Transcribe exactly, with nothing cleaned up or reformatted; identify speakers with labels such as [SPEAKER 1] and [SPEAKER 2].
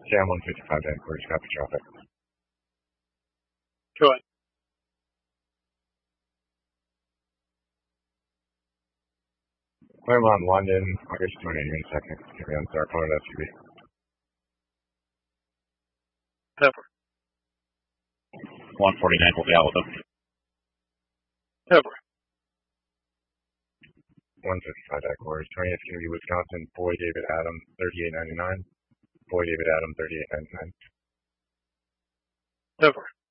[SPEAKER 1] Cam one fifty-five to headquarters, copy traffic.
[SPEAKER 2] Go ahead.
[SPEAKER 1] Claremont, London, August twenty-second. Carry on, sir. Opponent S U V.
[SPEAKER 2] Pepper.
[SPEAKER 3] one forty-nine will be out with them.
[SPEAKER 2] Pepper.
[SPEAKER 1] one fifty-five to headquarters. twentieth going to be Wisconsin, Boy David Adam, thirty-eight ninety-nine. Boy David Adam, thirty-eight ninety-nine.
[SPEAKER 2] Pepper.